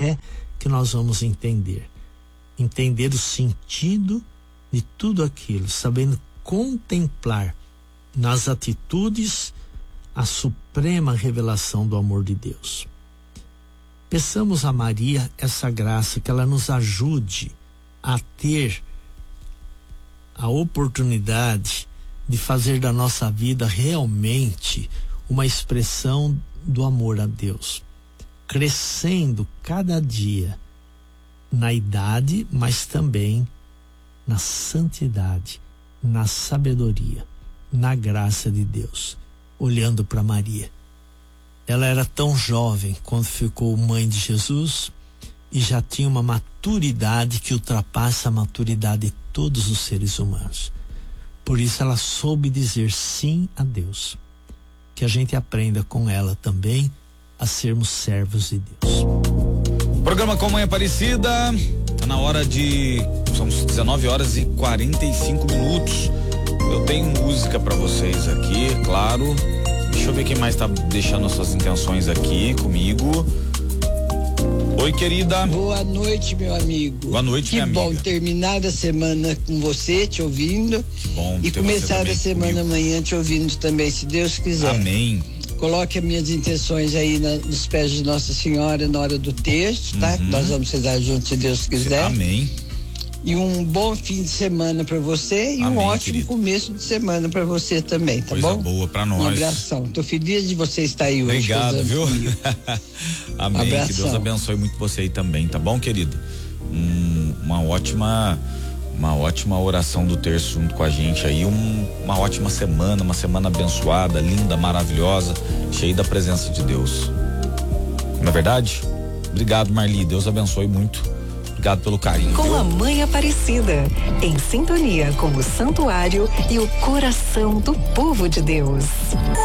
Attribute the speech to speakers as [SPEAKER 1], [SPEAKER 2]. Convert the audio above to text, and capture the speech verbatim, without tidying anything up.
[SPEAKER 1] fé que nós vamos entender. Entender o sentido de tudo aquilo, sabendo contemplar nas atitudes a suprema revelação do amor de Deus. Peçamos a Maria essa graça, que ela nos ajude a ter a oportunidade de fazer da nossa vida realmente uma expressão do amor a Deus, crescendo cada dia na idade, mas também na santidade, na sabedoria, na graça de Deus. Olhando para Maria, ela era tão jovem quando ficou mãe de Jesus e já tinha uma maturidade que ultrapassa a maturidade de todos os seres humanos. Por isso ela soube dizer sim a Deus. Que a gente aprenda com ela também a sermos servos de Deus.
[SPEAKER 2] Programa com Mãe Aparecida, tá na hora de, são dezenove horas e quarenta e cinco minutos. Eu tenho música pra vocês aqui, claro. Deixa eu ver quem mais tá deixando as suas intenções aqui comigo. Oi, querida.
[SPEAKER 3] Boa noite, meu amigo.
[SPEAKER 2] Boa noite,
[SPEAKER 3] que
[SPEAKER 2] minha amiga.
[SPEAKER 3] Que bom terminar a semana com você, te ouvindo.
[SPEAKER 2] Que bom
[SPEAKER 3] e
[SPEAKER 2] ter
[SPEAKER 3] começar
[SPEAKER 2] você
[SPEAKER 3] a semana
[SPEAKER 2] comigo.
[SPEAKER 3] amanhã te ouvindo também, se Deus quiser.
[SPEAKER 2] Amém.
[SPEAKER 3] Coloque as minhas intenções aí na, nos pés de Nossa Senhora na hora do texto, tá?
[SPEAKER 2] Uhum.
[SPEAKER 3] Nós vamos rezar juntos, se Deus quiser.
[SPEAKER 2] Amém.
[SPEAKER 3] E um bom fim de semana para você e
[SPEAKER 2] Amém,
[SPEAKER 3] um ótimo
[SPEAKER 2] querido.
[SPEAKER 3] começo de semana para você também, tá
[SPEAKER 2] Coisa
[SPEAKER 3] bom?
[SPEAKER 2] boa pra nós.
[SPEAKER 3] Um abração. Tô feliz de você estar aí hoje.
[SPEAKER 2] Obrigado, viu? Amém.
[SPEAKER 3] Abração.
[SPEAKER 2] Que Deus abençoe muito você aí também, tá bom, querido? Hum, uma ótima, uma ótima oração do terço junto com a gente aí, um, uma ótima semana, uma semana abençoada, linda, maravilhosa, cheia da presença de Deus. Não é verdade? Obrigado, Marli. Deus abençoe muito. Obrigado pelo carinho.
[SPEAKER 4] Com
[SPEAKER 2] viu?
[SPEAKER 4] a Mãe Aparecida, em sintonia com o santuário e o coração do povo de Deus.